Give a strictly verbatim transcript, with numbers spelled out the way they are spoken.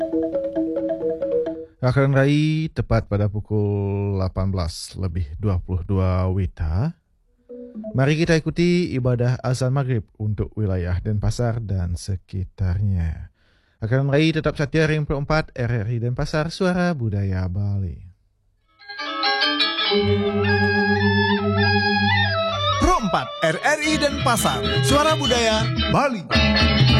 Akan Rai tepat pada pukul delapan belas lebih dua puluh dua W I T A. Mari kita ikuti ibadah azan maghrib untuk wilayah Denpasar dan sekitarnya. Akan Rai tetap setia ring empat R R I Denpasar, Suara Budaya Bali. Pro empat R R I Denpasar, Suara Budaya Bali.